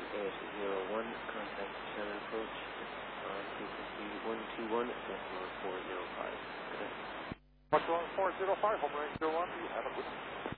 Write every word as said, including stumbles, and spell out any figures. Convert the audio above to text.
A S zero one, contact Shannon approach on frequency one two one decimal four zero five. Good day. one two one four zero five, home range zero one, you have a good